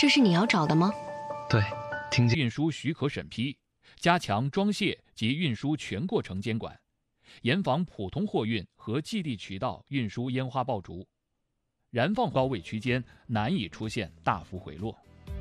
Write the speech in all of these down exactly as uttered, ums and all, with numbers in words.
这是你要找的吗？ 对，听见。 运输许可审批，加强装卸及运输全过程监管，严防普通货运和寄递渠道运输烟花爆竹，燃放高位区间难以出现大幅回落。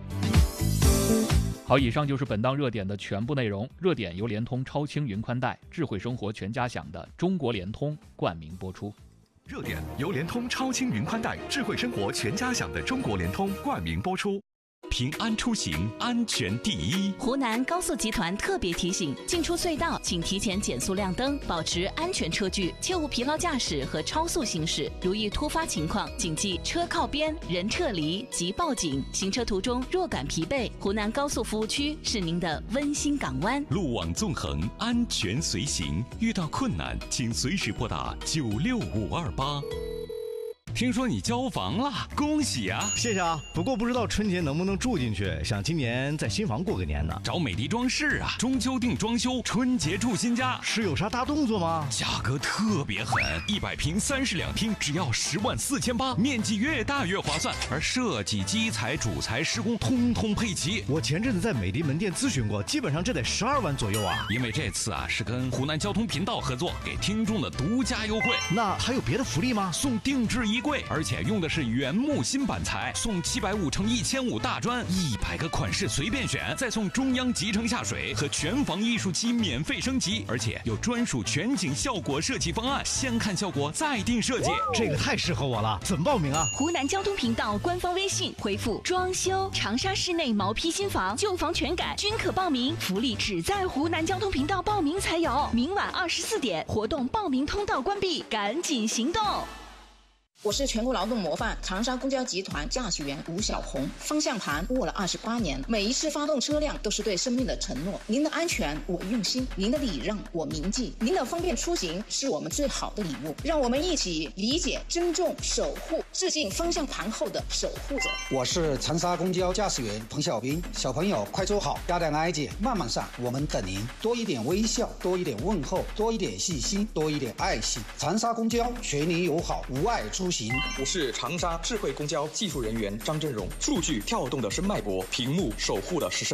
好，以上就是本档热点的全部内容。热点由联通超轻云宽带智慧生活全家享的中国联通冠名播出。 热点由联通超轻云宽带智慧生活全家享的中国联通冠名播出。 平安出行，安全第一。 湖南高速集团特别提醒：进出隧道请提前减速亮灯，保持安全车距，切勿疲劳驾驶和超速行驶。如遇突发情况，谨记车靠边、人撤离及报警。行车途中若感疲惫，湖南高速服务区是您的温馨港湾。 路网纵横，安全随行。遇到困难，请随时拨打九六五二八。听说你交房了，恭喜啊！ 谢谢啊，不过不知道春节能不能住进去，想今年在新房过个年呢。 找美的装饰啊，中秋定装修，春节住新家。 是有啥大动作吗？ 价格特别狠，一百平三室两厅只要十万四千八，面积越大越划算，而设计、基材、主材、施工通通配齐。 我前阵子在美的门店咨询过，基本上这得十二万左右啊。 因为这次啊是跟湖南交通频道合作，给听众的独家优惠。 那还有别的福利吗？ 送定制衣柜，而且用的是原木新板材，送七百五乘一千五大砖，一百个款式随便选，再送中央集成下水和全房艺术漆免费升级，而且有专属全景效果设计方案，先看效果再定设计。 这个太适合我了，怎么报名啊？ 湖南交通频道官方微信回复装修，长沙市内毛坯新房、旧房全改均可报名，福利只在湖南交通频道报名才有。明晚二十四点，活动报名通道关闭，赶紧行动。 我是全国劳动模范长沙公交集团驾驶员吴小红，方向盘握了二十八年，每一次发动车辆都是对生命的承诺。您的安全我用心，您的礼让我铭记，您的方便出行是我们最好的礼物。让我们一起理解、尊重、守护，致敬方向盘后的守护者。 我是长沙公交驾驶员彭小兵，小朋友快坐好，大胆挨姐慢慢上，我们等您。多一点微笑，多一点问候，多一点细心，多一点爱心。长沙公交全年友好，无碍出行。 我是长沙智慧公交技术人员张振荣，数据跳动的是脉搏，屏幕守护的是生